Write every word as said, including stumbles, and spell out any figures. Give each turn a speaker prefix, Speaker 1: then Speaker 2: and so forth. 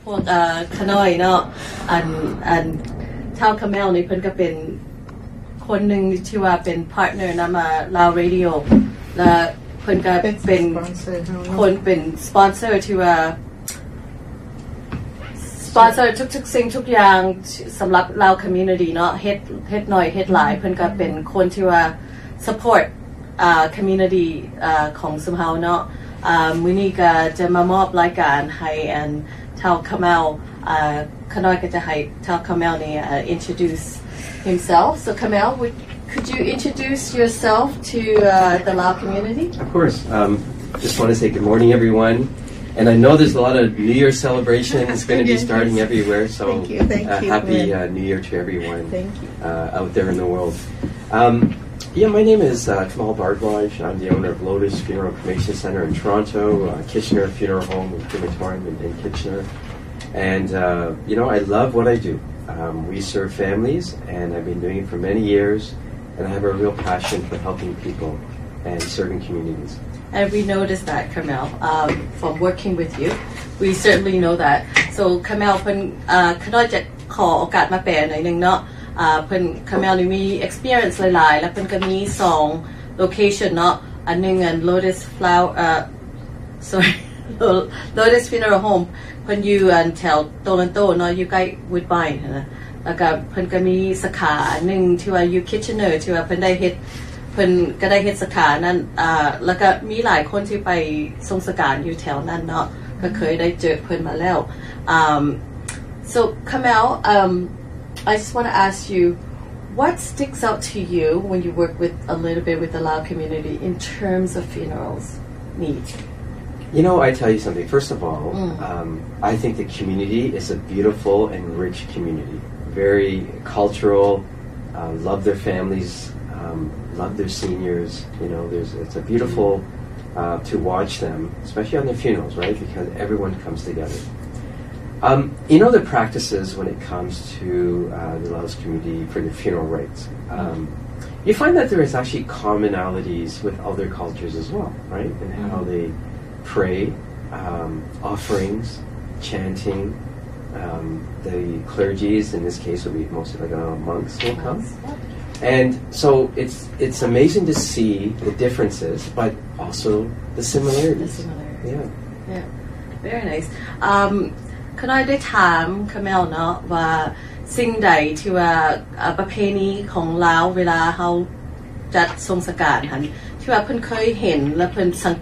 Speaker 1: พวกเอ่อขน้อยเนาะอันอันชาวคาเมลนี่เพิ่นก็เป็นคนหนึ่งที่ว่าเป็นพาร์ทเนอร์นำมาลาวเรดิโอและเพิ่นก็เป็นคนเป็นสปอนเซอร์ที่ว่าสปอนเซอร์ทุกๆสิ่งทุกอย่างสำหรับลาวคอมมูนิตี้เนาะเฮ็ดเฮ็ดหน่อยเฮ็ดหลายเพิ่นก็เป็นคนที่ว่า support อ่า community อ่าของซุมเฮาเนาะอ่ามื้อนี้ก็จะมามอบรายการให้อันชาวคาเมลอ่าขน้อยก็จะให้ชาวคาเมลนี่ introduce himself. So Kamel, would, could you introduce yourself to uh, the Lao community?
Speaker 2: Of course. Um, just want to say good morning, everyone. And I know there's a lot of New Year celebrations going to be starting everywhere. So
Speaker 3: thank you, thank
Speaker 2: uh,
Speaker 3: you,
Speaker 2: happy uh, New Year to everyone
Speaker 3: thank you.
Speaker 2: Uh, out there in the world. Um, yeah, my name is uh, Kamal Bardwaj. I'm the owner of Lotus Funeral Cremation Center in Toronto, uh, Kitchener Funeral Home and Crematorium in, in Kitchener. And, uh, you know, I love what I do. Um, we serve families, and I've been doing it for many years, and I have a real passion for helping people and serving communities.
Speaker 1: And we noticed that, Kamel, um, from working with you. We certainly know that. So, Kamel, เพิ่นอ่าขน้อยจะขอโอกาสมาแปลหน่อยนึงเนาะอ่าเพิ่น Kamel นี่มี experience หลายๆแล้วเพิ่นก็มีสอง location เนาะอันนึงอัน Lotus Flower เอ่อ sorry Lotus Funeral Home เพิ่นอยู่อันแถวโตลอนโตเนาะอยู่ใกล้ Woodbine นะแล้วก็เพิ่นก็มีสาขาหนึ่งที่ว่าอยู่ Kitchener ที่ว่าเพิ่นได้เฮ็ดเพิ่นก็ได้เฮ็ดสาขานั้นอ่าแล้วก็มีหลายคนที่ไปทรงสการอยู่แถวนั้นเนาะก็เคยได้เจอเพิ่นมาแล้ว um so Kamel um I just want to ask you what sticks out to you when you work with a little bit with the Lao community in terms of funerals needs.
Speaker 2: You know, I tell you something. First of all,
Speaker 1: mm.
Speaker 2: um, I think the community is a beautiful and rich community. Very cultural, uh, love their families, um, love their seniors. You know, there's it's a beautiful uh, to watch them, especially on their funerals, right? Because everyone comes together. Um, you know the practices when it comes to uh, the Laos community for the funeral rites. Um, you find that there is actually commonalities with other cultures as well, right? And mm. how they pray, um, offerings, chanting. Um, the clergies, in this case, will be mostly like uh, monks will come. And so it's it's amazing to see the differences, but also the similarities.
Speaker 1: The similarities.
Speaker 2: Yeah.
Speaker 1: Yeah. Very nice. Um, ขน้อยได้ถาม Kamel เนาะว่าสิ่งใดที่ว่าประเพณีของลาวเวลาเฮาจัดทรงสการหันที่ว่าเพิ่นเคยเห็นและเพิ่นสัง